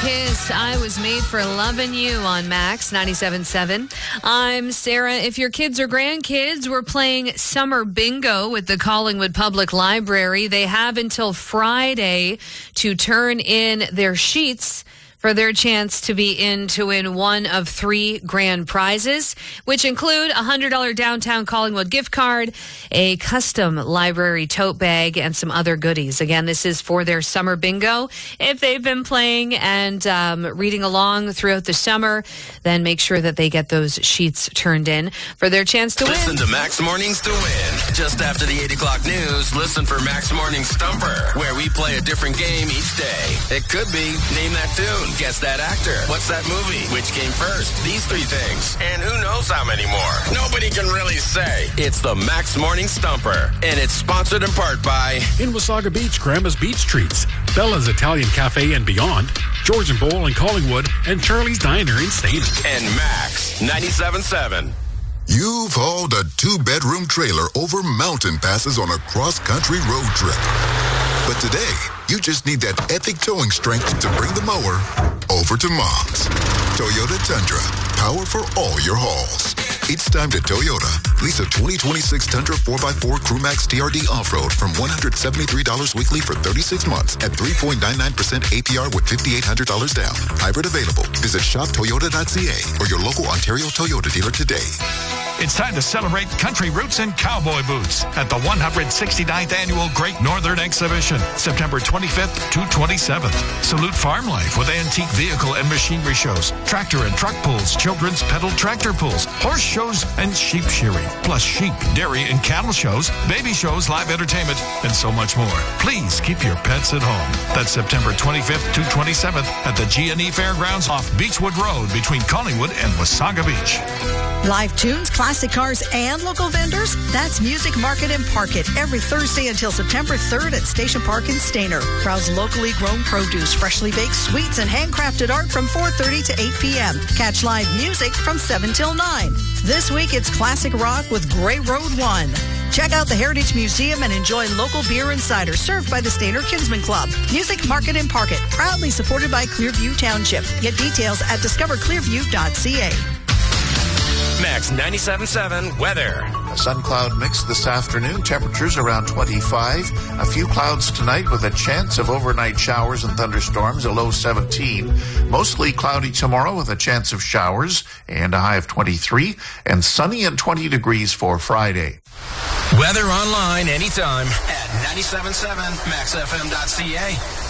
Kiss, I Was Made for Loving You on Max 97.7. I'm Sarah. If your kids or grandkids were playing summer bingo with the Collingwood Public Library, they have until Friday to turn in their sheets for their chance to be in to win one of 3 grand prizes, which include a $100 downtown Collingwood gift card, a custom library tote bag, and some other goodies. Again, this is for their summer bingo. If they've been playing and reading along throughout the summer, then make sure that they get those sheets turned in for their chance to win. Listen to Max Mornings to win. Just after the 8 o'clock news, listen for Max Morning Stumper, where we play a different game each day. It could be Name That Tune. Guess that actor. What's that movie? Which came first? These 3 things. And who knows how many more? Nobody can really say. It's the Max Morning Stumper. And it's sponsored in part by... In Wasaga Beach, Grandma's Beach Treats, Bella's Italian Cafe and Beyond, George and Bowl in Collingwood, and Charlie's Diner in Stayton. And Max 97.7. You've hauled a 2-bedroom trailer over mountain passes on a cross-country road trip. But today, you just need that epic towing strength to bring the mower over to Mom's. Toyota Tundra, power for all your hauls. It's time to Toyota. Lease a 2026 Tundra 4x4 Crewmax TRD Off-Road from $173 weekly for 36 months at 3.99% APR with $5,800 down. Hybrid available. Visit shoptoyota.ca or your local Ontario Toyota dealer today. It's time to celebrate country roots and cowboy boots at the 169th Annual Great Northern Exhibition, September 25th to 27th. Salute farm life with antique vehicle and machinery shows, tractor and truck pulls, children's pedal tractor pulls, horse shows, and sheep shearing, plus sheep, dairy, and cattle shows, baby shows, live entertainment, and so much more. Please keep your pets at home. That's September 25th to 27th at the G&E Fairgrounds off Beechwood Road between Collingwood and Wasaga Beach. Live tunes, classic cars, and local vendors? That's Music Market and Park It every Thursday until September 3rd at Station Park in Stayner. Browse locally grown produce, freshly baked sweets, and handcrafted art from 4:30 to 8 p.m. Catch live music from 7 till 9. This week, it's classic rock with Grey Road 1. Check out the Heritage Museum and enjoy local beer and cider served by the Stayner Kinsman Club. Music Market and Park It, proudly supported by Clearview Township. Get details at discoverclearview.ca. Max 97.7 weather. A sun cloud mix this afternoon. Temperatures around 25. A few clouds tonight with a chance of overnight showers and thunderstorms, a low 17. Mostly cloudy tomorrow with a chance of showers and a high of 23. And sunny and 20 degrees for Friday. Weather online anytime at 97.7maxfm.ca.